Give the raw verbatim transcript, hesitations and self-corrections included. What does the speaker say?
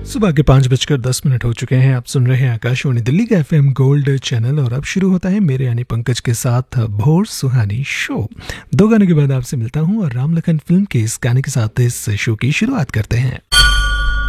सुबह के पाँच बजकर दस मिनट हो चुके हैं। आप सुन रहे हैं आकाशवाणी दिल्ली का एफएम गोल्ड चैनल और अब शुरू होता है मेरे यानी पंकज के साथ भोर सुहानी शो। दो गाने के बाद आपसे मिलता हूं और राम लखन फिल्म के इस गाने के साथ इस शो की शुरुआत करते हैं।